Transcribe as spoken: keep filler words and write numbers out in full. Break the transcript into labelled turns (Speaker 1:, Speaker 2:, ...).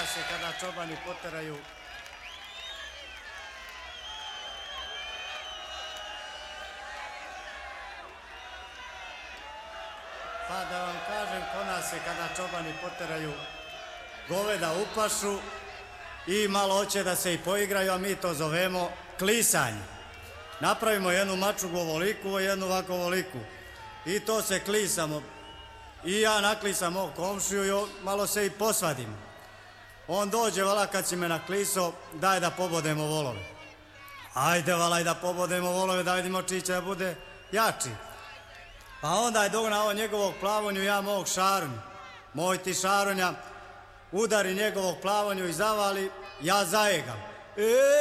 Speaker 1: se kada čobani poteraju. Pa da vam kažem, kona se kada čobani poteraju goveda u pašu i malo hoće da se i poigraju, a mi to zovemo klisanje. Napravimo jednu mačugu ovoliku, jednu ovako ovoliku i to se klisamo. I ja naklisam ovog komšiju i malo se i posvadim. On dođe, vala, kad si me naklisao, daj da pobodemo volove. Ajde, vala, da pobodemo volove, da vidimo čiji će da bude jači. Pa onda je dognao njegovog plavonju, ja mog šarunju. Moj ti šarunja udari njegovog plavonju i zavali, ja zajegam. E